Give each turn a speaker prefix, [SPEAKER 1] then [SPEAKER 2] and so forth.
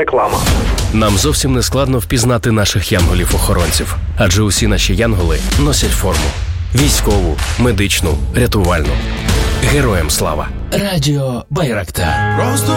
[SPEAKER 1] Реклама.
[SPEAKER 2] Нам зовсім не складно впізнати наших янголів-охоронців, адже усі наші янголи носять форму. Військову, медичну, рятувальну. Героям слава. Радіо Байрактар.